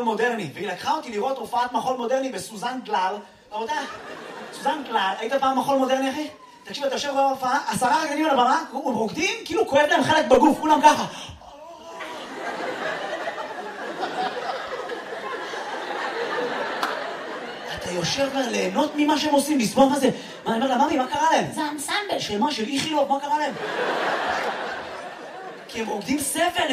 מחול מודרני, והיא לקחה אותי לראות הופעת מחול מודרני בסוזן דלל. רבותיי, סוזן דלל, היית פעם מחול מודרני, אחי? תקשיב, אתה יושב בהופעה, 10 רקדנים על הבמה, הם רוקדים, כאילו כואב להם חלק בגוף, כולם ככה. אתה יושב ליהנות ממה שהם עושים, לסבוב מה זה. מה, אני אומר לה, ממי, מה קרה להם? זה האנסמבל של מה, של איכילוב, מה קרה להם? כי הם רוקדים סבל,